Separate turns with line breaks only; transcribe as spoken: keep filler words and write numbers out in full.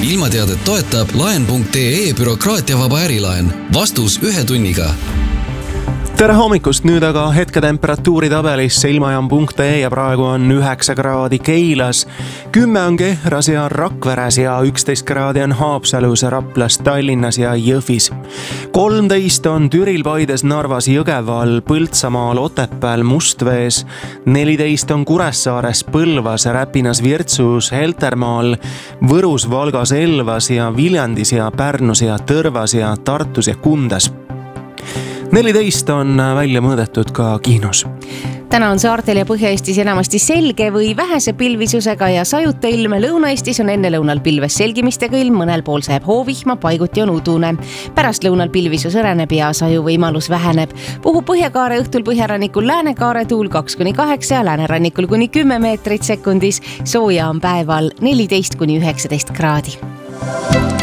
ilmateadet toetab laen punkt ee bürokraatiavaba ärilaen. Vastus ühe tunniga.
Tere hommikust, nüüd aga hetketemperatuuri tabelisse ilmajaam punkt ee ja praegu on üheksa kraadi Keilas, kümme on Kehras ja Rakveres ja üksteist kraadi on Haapsalus, Raplas, Tallinnas ja Jõhvis. kolmteist on Türil, Paides, Narvas, Jõgeval, Põltsamaal, Otepääl, Mustvees, neliteist on Kuressaares, Põlvas, Räpinas, Virtsus, Heltermaal, Võrus, Valgas, Elvas ja Viljandis ja Pärnus ja Tõrvas ja Tartus ja Kundas. neliteist on välja mõõdetud ka Kihnus.
Täna on saartel ja Põhja-Eestis enamasti selge või vähese pilvisusega ja sajuta ilm. Lõuna-Eestis on enne lõunal pilves selgimistega ilm, mõnel pool sajab hoovihma, paiguti on udune. Pärast lõunal pilvisus õreneb ja saju võimalus väheneb. Puhub Põhjakaare õhtul põhjarannikul Läänekaare tuul kaks kuni kaheksa ja Läänerannikul kuni kümme meetrit sekundis. Sooja on päeval neliteist kuni üheksateist kraadi.